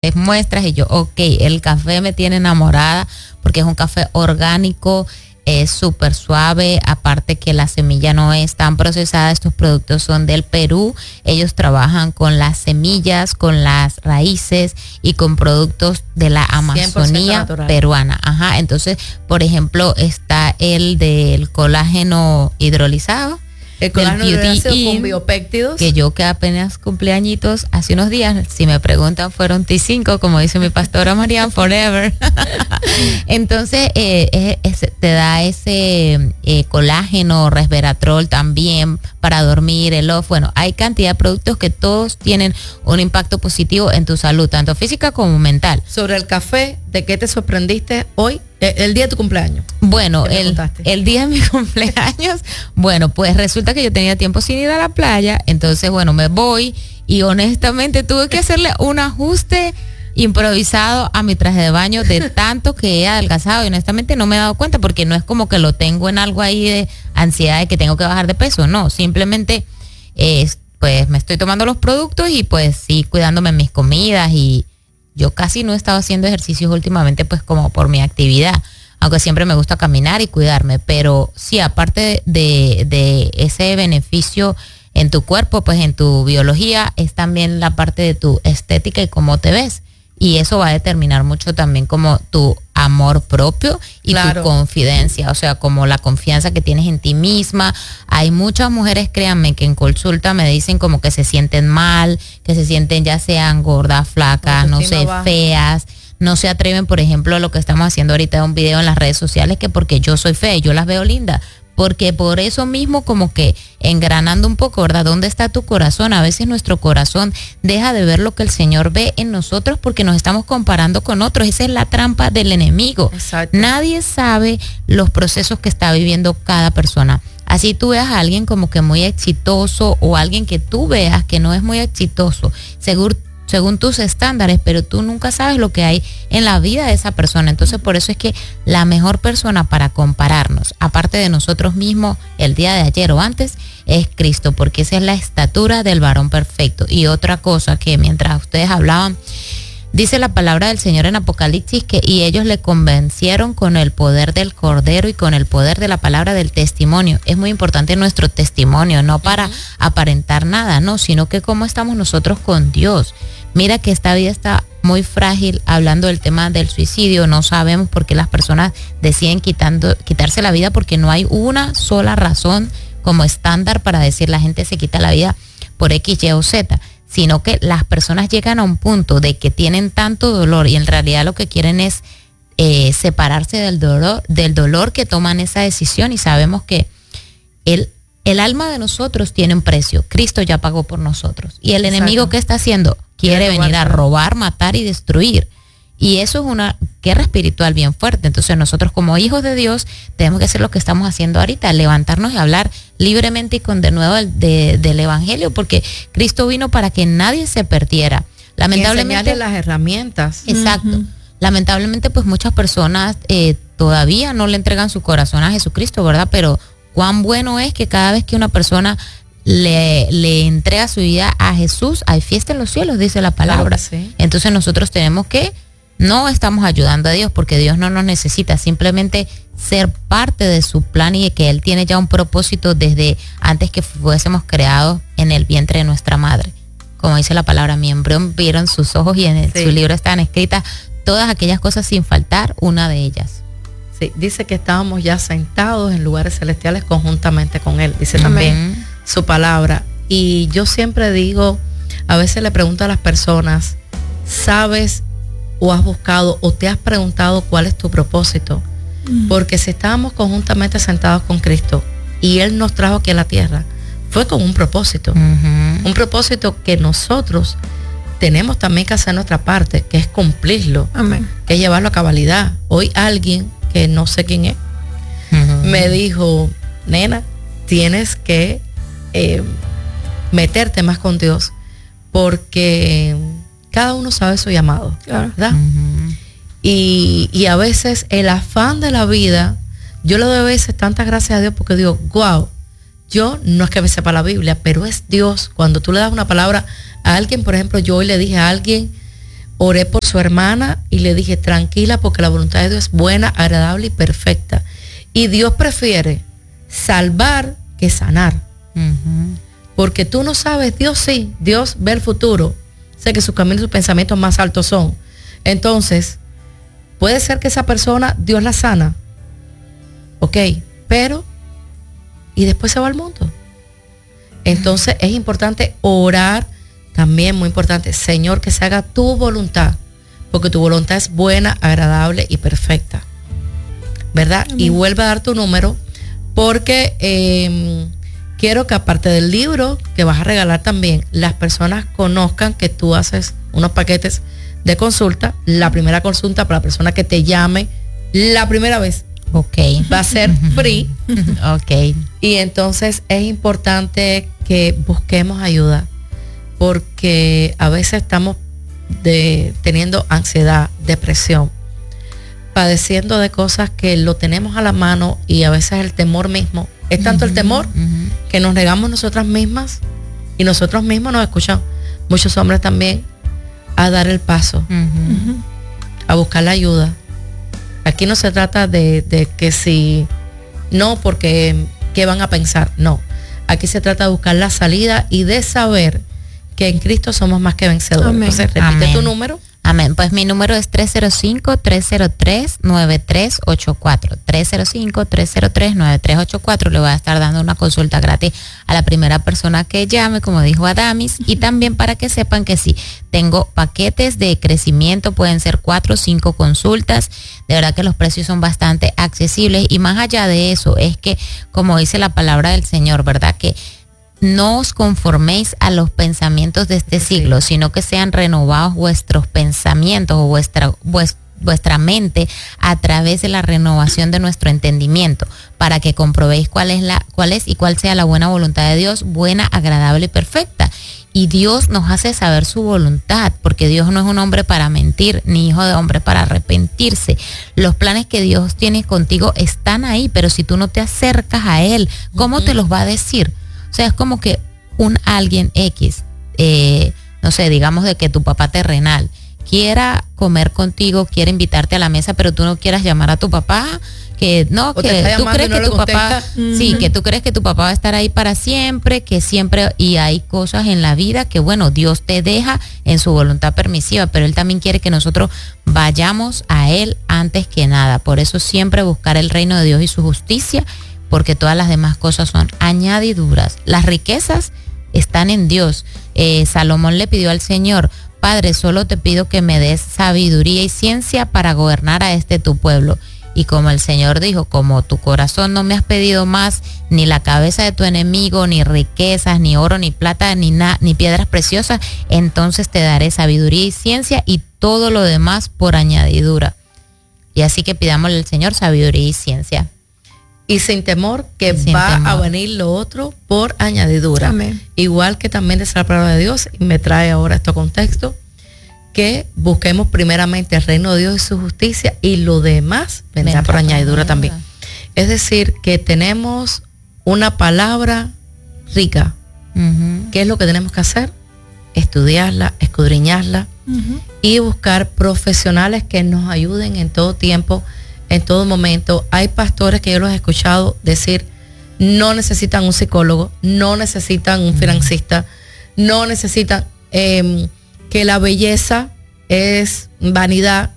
diferentes muestras y yo, el café me tiene enamorada porque es un café orgánico, es súper suave, aparte que la semilla no es tan procesada. Estos productos son del Perú, ellos trabajan con las semillas, con las raíces y con productos de la Amazonía peruana. Entonces, por ejemplo, está el del colágeno hidrolizado, el colágeno hidrolizado con biopéptidos, que yo que apenas cumpleañitos hace unos días, si me preguntan, fueron T5, como dice mi pastora Marian, forever. Entonces te da ese colágeno, resveratrol también para dormir, el off. Bueno, hay cantidad de productos que todos tienen un impacto positivo en tu salud, tanto física como mental. Sobre el café, ¿de qué te sorprendiste hoy? El día de tu cumpleaños. Bueno, el día de mi cumpleaños, bueno, pues resulta que yo tenía tiempo sin ir a la playa, entonces, bueno, me voy y honestamente tuve que hacerle un ajuste improvisado a mi traje de baño de tanto que he adelgazado y honestamente no me he dado cuenta porque no es como que lo tengo en algo ahí de ansiedad de que tengo que bajar de peso, no, simplemente pues me estoy tomando los productos y pues sí cuidándome en mis comidas y yo casi no he estado haciendo ejercicios últimamente pues como por mi actividad, aunque siempre me gusta caminar y cuidarme, pero sí, aparte de ese beneficio en tu cuerpo, pues en tu biología es también la parte de tu estética y cómo te ves. Y eso va a determinar mucho también como tu amor propio y tu confidencia, o sea, como la confianza que tienes en ti misma. Hay muchas mujeres, créanme, que en consulta me dicen como que se sienten mal, que se sienten ya sean gordas, flacas, no sé, feas. No se atreven, por ejemplo, a lo que estamos haciendo ahorita de un video en las redes sociales, que porque yo soy fea y yo las veo lindas. Porque por eso mismo como que engranando un poco, ¿verdad? ¿Dónde está tu corazón? A veces nuestro corazón deja de ver lo que el Señor ve en nosotros porque nos estamos comparando con otros. Esa es la trampa del enemigo. Exacto. Nadie sabe los procesos que está viviendo cada persona. Así tú veas a alguien como que muy exitoso o alguien que tú veas que no es muy exitoso, según tus estándares, pero tú nunca sabes lo que hay en la vida de esa persona. Entonces, por eso es que la mejor persona para compararnos, aparte de nosotros mismos, el día de ayer o antes, es Cristo, porque esa es la estatura del varón perfecto. Y otra cosa que mientras ustedes hablaban, dice la palabra del Señor en Apocalipsis y ellos le convencieron con el poder del Cordero y con el poder de la palabra del testimonio. Es muy importante nuestro testimonio, no para aparentar nada, no, sino que cómo estamos nosotros con Dios. Mira que esta vida está muy frágil, hablando del tema del suicidio, no sabemos por qué las personas deciden quitarse la vida, porque no hay una sola razón como estándar para decir la gente se quita la vida por X, Y o Z, sino que las personas llegan a un punto de que tienen tanto dolor y en realidad lo que quieren es separarse del dolor que toman esa decisión, y sabemos que el alma de nosotros tiene un precio. Cristo ya pagó por nosotros. Y el enemigo, ¿qué está haciendo? Quiere venir a robar, matar y destruir. Y eso es una guerra espiritual bien fuerte. Entonces nosotros como hijos de Dios tenemos que hacer lo que estamos haciendo ahorita, levantarnos y hablar libremente y con denuedo del Evangelio, porque Cristo vino para que nadie se perdiera. Lamentablemente, las herramientas. Exacto. Lamentablemente, pues muchas personas todavía no le entregan su corazón a Jesucristo, ¿verdad? Pero cuán bueno es que cada vez que una persona le entrega su vida a Jesús, hay fiesta en los cielos, dice la palabra. Claro, sí. Entonces nosotros tenemos que, no estamos ayudando a Dios porque Dios no nos necesita, simplemente ser parte de su plan y de que Él tiene ya un propósito desde antes que fuésemos creados en el vientre de nuestra madre. Como dice la palabra, mi embrión vieron sus ojos y en su libro están escritas todas aquellas cosas sin faltar una de ellas. Sí, dice que estábamos ya sentados en lugares celestiales conjuntamente con Él, dice también su palabra. Y yo siempre digo, a veces le pregunto a las personas, ¿sabes o has buscado o te has preguntado cuál es tu propósito? Porque si estábamos conjuntamente sentados con Cristo y Él nos trajo aquí a la tierra, fue con un propósito. Un propósito que nosotros tenemos también que hacer nuestra parte, que es cumplirlo. Amén. Que es llevarlo a cabalidad. Hoy alguien, que no sé quién es, me dijo, nena, tienes que meterte más con Dios, porque cada uno sabe su llamado, ¿verdad? Y a veces el afán de la vida, yo le doy a veces tantas gracias a Dios porque digo, wow, yo no es que me sepa la Biblia, pero es Dios. Cuando tú le das una palabra a alguien, por ejemplo, yo hoy le dije a alguien, oré por su hermana y le dije, tranquila, porque la voluntad de Dios es buena, agradable y perfecta. Y Dios prefiere salvar que sanar. Porque tú no sabes, Dios sí, Dios ve el futuro. Sé que sus caminos y sus pensamientos más altos son. Entonces, puede ser que esa persona, Dios la sana. Ok, pero, y después se va al mundo. Entonces es importante orar, también muy importante, Señor, que se haga tu voluntad, porque tu voluntad es buena, agradable y perfecta, ¿verdad? Amén. Y vuelve a dar tu número, porque quiero que aparte del libro que vas a regalar también, las personas conozcan que tú haces unos paquetes de consulta. La primera consulta para la persona que te llame la primera vez, va a ser free. Y entonces es importante que busquemos ayuda, porque a veces estamos teniendo ansiedad, depresión, padeciendo de cosas que lo tenemos a la mano, y a veces el temor mismo, es tanto el temor que nos negamos nosotras mismas, y nosotros mismos nos escuchan muchos hombres también a dar el paso, a buscar la ayuda. Aquí no se trata de que si no, porque ¿qué van a pensar? No, aquí se trata de buscar la salida y de saber que en Cristo somos más que vencedores. Amén. Entonces repite tu número. Amén. Pues mi número es 305-303-9384. 305-303-9384. Le voy a estar dando una consulta gratis a la primera persona que llame, como dijo Adamis. Y también para que sepan que sí, tengo paquetes de crecimiento, pueden ser 4 o 5 consultas. De verdad que los precios son bastante accesibles. Y más allá de eso, es que, como dice la palabra del Señor, ¿verdad? Que no os conforméis a los pensamientos de este siglo, sino que sean renovados vuestros pensamientos o vuestra mente a través de la renovación de nuestro entendimiento, para que comprobéis cuál es y cuál sea la buena voluntad de Dios, buena, agradable y perfecta. Y Dios nos hace saber su voluntad, porque Dios no es un hombre para mentir, ni hijo de hombre para arrepentirse. Los planes que Dios tiene contigo están ahí, pero si tú no te acercas a Él, ¿cómo te los va a decir? O sea, es como que un alguien X, no sé, digamos de que tu papá terrenal quiera comer contigo, quiera invitarte a la mesa, pero tú no quieras llamar a tu papá, que no, que tú crees que tu papá, sí, que tú crees que tu papá va a estar ahí para siempre, que siempre, y hay cosas en la vida que, bueno, Dios te deja en su voluntad permisiva, pero Él también quiere que nosotros vayamos a Él antes que nada. Por eso siempre buscar el reino de Dios y su justicia, porque todas las demás cosas son añadiduras. Las riquezas están en Dios. Salomón le pidió al Señor: Padre, solo te pido que me des sabiduría y ciencia para gobernar a este tu pueblo. Y como el Señor dijo, como tu corazón no me has pedido más, ni la cabeza de tu enemigo, ni riquezas, ni oro, ni plata, ni piedras preciosas, entonces te daré sabiduría y ciencia y todo lo demás por añadidura. Y así que pidámosle al Señor sabiduría y ciencia. Y sin temor que a venir lo otro por añadidura. Amén. Igual que también dice la palabra de Dios, y me trae ahora este contexto, que busquemos primeramente el reino de Dios y su justicia, y lo demás vendrá por añadidura también. Es decir, que tenemos una palabra rica. ¿Qué es lo que tenemos que hacer? Estudiarla, escudriñarla, y buscar profesionales que nos ayuden en todo tiempo, en todo momento. Hay pastores que yo los he escuchado decir: no necesitan un psicólogo, no necesitan un financista, no necesitan, que la belleza es vanidad.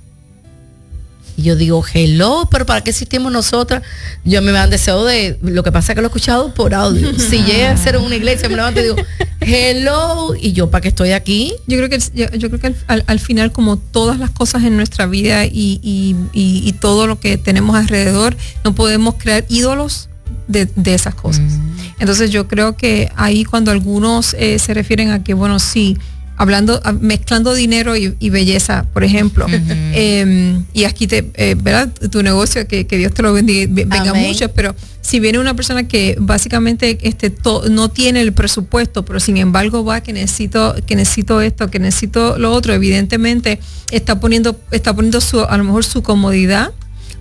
Y yo digo, hello, pero ¿para qué existimos nosotras? Yo me han deseado de, lo que pasa es que lo he escuchado por audio. Si llega a ser una iglesia, me levanto y digo, hello, y yo, ¿para qué estoy aquí? Yo creo que al final, como todas las cosas en nuestra vida y todo lo que tenemos alrededor, no podemos crear ídolos de esas cosas. Entonces yo creo que ahí, cuando algunos se refieren a que, bueno, sí, mezclando dinero y belleza, por ejemplo, y aquí ¿verdad? Tu negocio, que Dios te lo bendiga, venga mucho, pero si viene una persona que básicamente no tiene el presupuesto, pero sin embargo va, que necesito esto, que necesito lo otro, evidentemente está poniendo a lo mejor su comodidad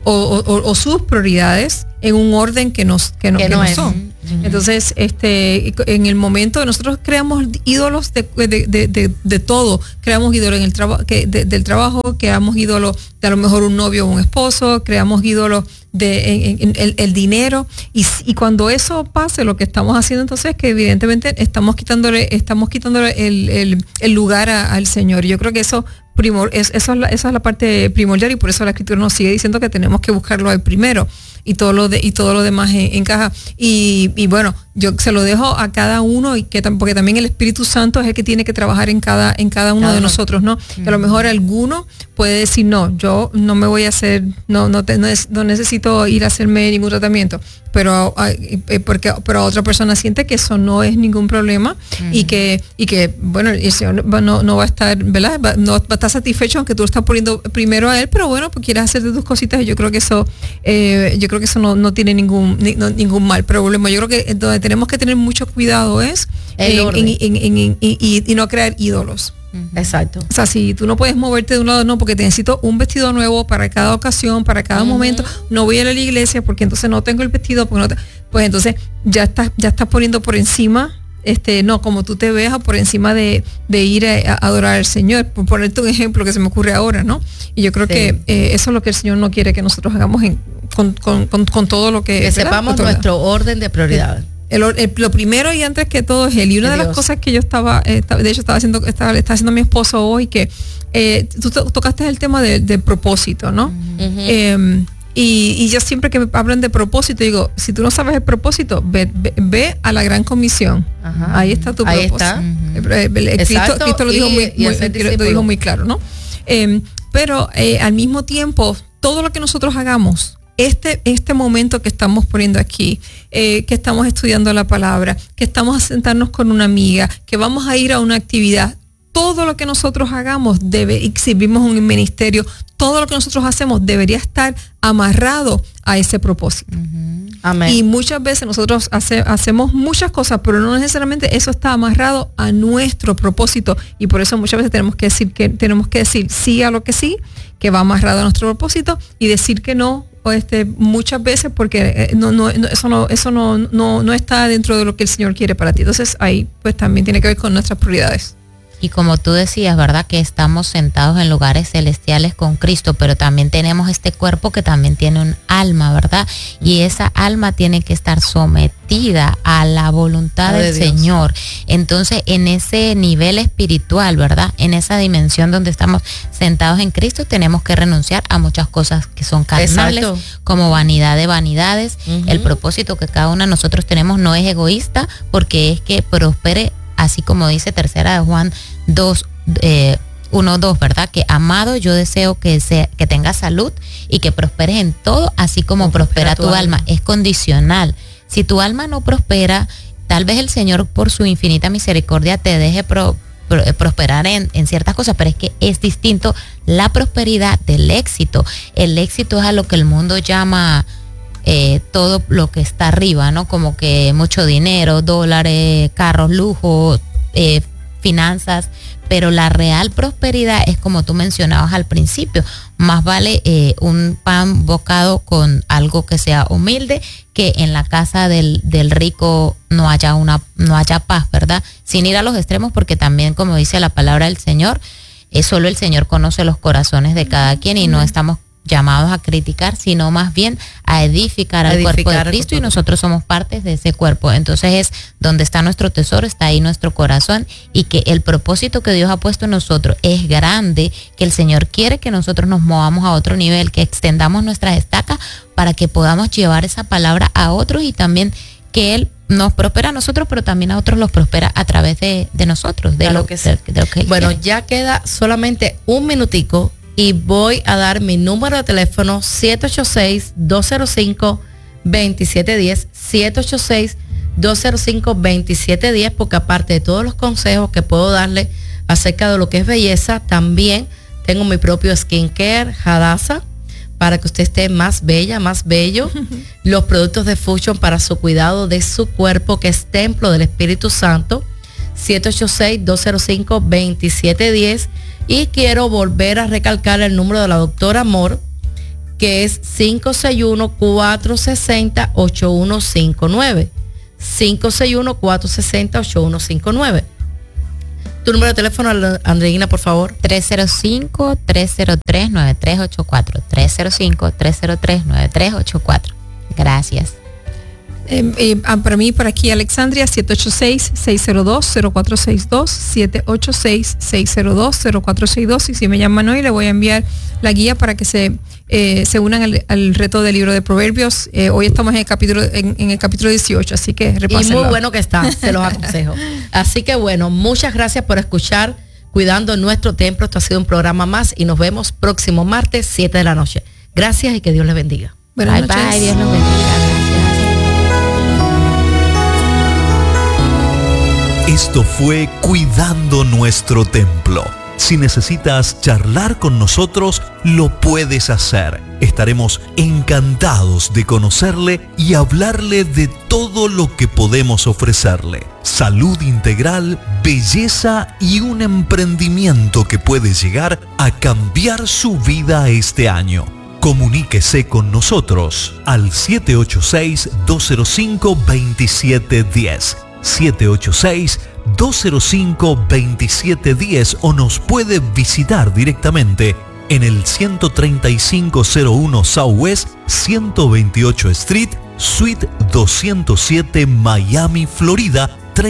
o sus prioridades en un orden que no son. Entonces, en el momento nosotros creamos ídolos de todo, creamos ídolos en el trabajo, del trabajo, creamos ídolos de a lo mejor un novio o un esposo, creamos ídolos en el dinero, y cuando eso pase, lo que estamos haciendo entonces es que evidentemente estamos quitándole el lugar al Señor. Yo creo que esa es la parte primordial, y por eso la Escritura nos sigue diciendo que tenemos que buscarlo al primero, y todo lo demás encaja. Y bueno, yo se lo dejo a cada uno, y porque también el Espíritu Santo es el que tiene que trabajar en cada uno de nosotros, ¿no? Que a lo mejor alguno puede decir, no, yo no me voy a hacer, no necesito ir a hacerme ningún tratamiento, pero otra persona siente que eso no es ningún problema, y que bueno, el Señor no va a estar, ¿verdad? No va a estar satisfecho aunque tú lo estás poniendo primero a Él, pero bueno, pues quieres hacerte tus cositas, y yo creo que eso no tiene ningún mal problema. Yo creo que donde tenemos que tener mucho cuidado es y no crear ídolos. Exacto. O sea, si tú no puedes moverte de un lado, no, porque te necesito un vestido nuevo para cada ocasión, para cada momento, no voy a la iglesia porque entonces no tengo el vestido, pues entonces ya estás poniendo por encima, no, como tú te veas, por encima de ir a adorar al Señor, por ponerte un ejemplo que se me ocurre ahora, ¿no? Y yo creo que eso es lo que el Señor no quiere que nosotros hagamos con todo lo que sepamos nuestro orden de prioridades. Lo primero y antes que todo es Él. Y una de las cosas que yo estaba haciendo mi esposo hoy, que tú tocaste el tema del propósito, ¿no? Y yo siempre que me hablan de propósito, digo, si tú no sabes el propósito, ve a la gran comisión. Ahí está tu propósito. Cristo lo dijo muy claro, ¿no? Pero al mismo tiempo, todo lo que nosotros hagamos, este momento que estamos poniendo aquí, que estamos estudiando la palabra, que estamos a sentarnos con una amiga, que vamos a ir a una actividad, todo lo que nosotros hagamos y si vivimos en un ministerio, todo lo que nosotros hacemos debería estar amarrado a ese propósito. Amén. Y muchas veces nosotros hacemos muchas cosas, pero no necesariamente eso está amarrado a nuestro propósito, y por eso muchas veces tenemos que decir sí a lo que sí, que va amarrado a nuestro propósito, y decir que no muchas veces porque eso no está dentro de lo que el Señor quiere para ti. Entonces ahí pues también tiene que ver con nuestras prioridades. Y como tú decías, ¿verdad? Que estamos sentados en lugares celestiales con Cristo, pero también tenemos este cuerpo que también tiene un alma, ¿verdad? Y esa alma tiene que estar sometida a la voluntad del Señor. Entonces, en ese nivel espiritual, ¿verdad? En esa dimensión donde estamos sentados en Cristo, tenemos que renunciar a muchas cosas que son carnales, como vanidad de vanidades. El propósito que cada uno de nosotros tenemos no es egoísta, porque es que prospere, así como dice tercera de Juan 1:2, ¿verdad? Que amado, yo deseo que tengas salud y que prosperes en todo, así como prospera tu alma. Es condicional. Si tu alma no prospera, tal vez el Señor por su infinita misericordia te deje prosperar en ciertas cosas, pero es que es distinto la prosperidad del éxito. El éxito es a lo que el mundo llama todo lo que está arriba, ¿no? Como que mucho dinero, dólares, carros, lujo, finanzas, pero la real prosperidad es como tú mencionabas al principio. Más vale un pan bocado con algo que sea humilde, que en la casa del rico no haya paz, ¿verdad? Sin ir a los extremos, porque también, como dice la palabra del Señor, solo el Señor conoce los corazones de cada quien, y no estamos llamados a criticar, sino más bien a edificar al cuerpo de Cristo, y nosotros somos partes de ese cuerpo. Entonces es donde está nuestro tesoro, está ahí nuestro corazón, y que el propósito que Dios ha puesto en nosotros es grande, que el Señor quiere que nosotros nos movamos a otro nivel, que extendamos nuestras estacas para que podamos llevar esa palabra a otros, y también que Él nos prospera a nosotros, pero también a otros los prospera a través de nosotros. Bueno, ya queda solamente un minutico, y voy a dar mi número de teléfono: 786-205-2710, 786-205-2710, porque aparte de todos los consejos que puedo darle acerca de lo que es belleza, también tengo mi propio skincare, Hadassah, para que usted esté más bella, más bello. Los productos de Fusion para su cuidado de su cuerpo, que es templo del Espíritu Santo, 786-205-2710. Y quiero volver a recalcar el número de la doctora Amor, que es 561-460-8159. 561-460-8159. Tu número de teléfono, Andreina, por favor. 305-303-9384. 305-303-9384. Gracias. Para mí, por aquí, Alexandria, 786-602-0462, 786-602-0462. Y si me llaman hoy, le voy a enviar la guía para que se unan al reto del libro de Proverbios. Hoy estamos en el capítulo 18, así que repásenlo. Y muy bueno que está, se los aconsejo. Así que bueno, muchas gracias por escuchar Cuidando Nuestro Templo. Esto ha sido un programa más y nos vemos próximo martes, 7 de la noche. Gracias y que Dios les bendiga. Buenas noches. Bye, Dios los bendiga. Esto fue Cuidando Nuestro Templo. Si necesitas charlar con nosotros, lo puedes hacer. Estaremos encantados de conocerle y hablarle de todo lo que podemos ofrecerle. Salud integral, belleza y un emprendimiento que puede llegar a cambiar su vida este año. Comuníquese con nosotros al 786-205-2710. 786-205-2710 o nos puede visitar directamente en el 13501 Southwest 128 Street, Suite 207, Miami, Florida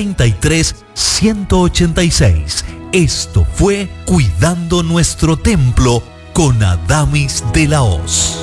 33186. Esto fue Cuidando Nuestro Templo con Adamis de la Hoz.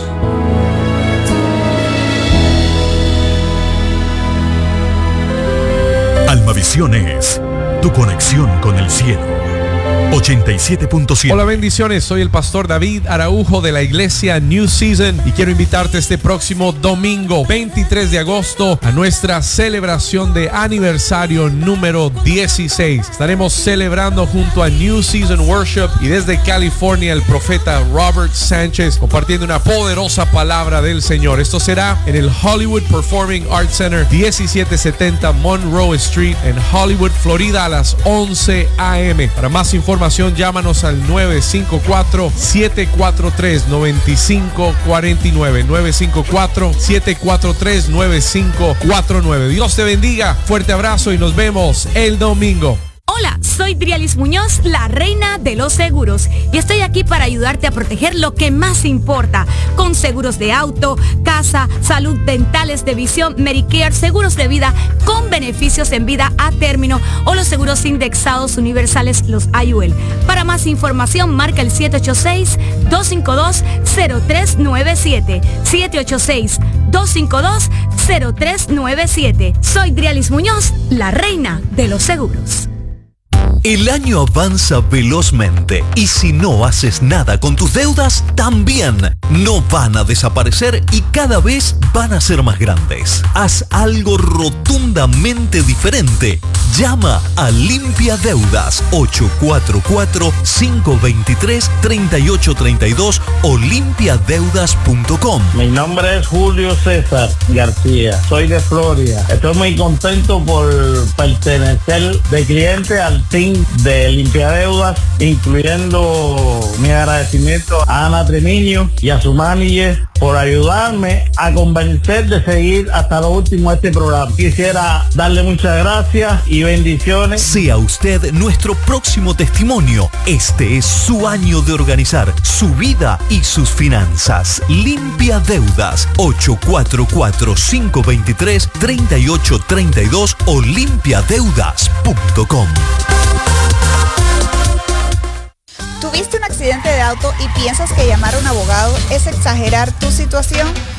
Almavisión es tu conexión con el cielo. 87.7. Hola, bendiciones. Soy el pastor David Araujo de la iglesia New Season y quiero invitarte este próximo domingo 23 de agosto a nuestra celebración de aniversario número 16. Estaremos celebrando junto a New Season Worship y desde California el profeta Robert Sánchez compartiendo una poderosa palabra del Señor. Esto será en el Hollywood Performing Arts Center, 1770 Monroe Street en Hollywood, Florida, a las 11 a.m. Para más información, llámanos al 954-743-9549. 954-743-9549. Dios te bendiga. Fuerte abrazo y nos vemos el domingo. Hola, soy Drialis Muñoz, la reina de los seguros, y estoy aquí para ayudarte a proteger lo que más importa, con seguros de auto, casa, salud, dentales, de visión, Medicare, seguros de vida con beneficios en vida a término o los seguros indexados universales, los IUL. Para más información, marca el 786-252-0397. 786-252-0397. Soy Drialis Muñoz, la reina de los seguros. El año avanza velozmente y si no haces nada con tus deudas, también no van a desaparecer y cada vez van a ser más grandes. Haz algo rotundamente diferente. Llama a Limpia Deudas 844-523-3832 o limpiadeudas.com. Mi nombre es Julio César García, soy de Florida. Estoy muy contento por pertenecer de cliente al team de Limpia Deudas, incluyendo mi agradecimiento a Ana Tremiño y a su manager por ayudarme a convencer de seguir hasta lo último este programa. Quisiera darle muchas gracias y bendiciones. Sea usted nuestro próximo testimonio. Este es su año de organizar su vida y sus finanzas. Limpia Deudas 844-523-3832 o limpiadeudas.com. ¿Tuviste un accidente de auto y piensas que llamar a un abogado es exagerar tu situación?